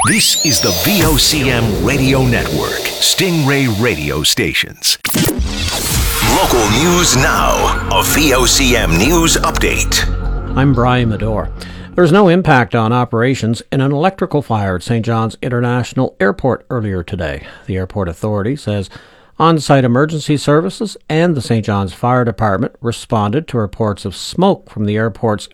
This is the VOCM Radio Network, Stingray Radio Stations. Local news now, a VOCM news update. I'm Brian Medore. There's no impact on operations in an electrical fire at St. John's International Airport earlier today. The airport authority says on-site emergency services and the St. John's Fire Department responded to reports of smoke from the airport's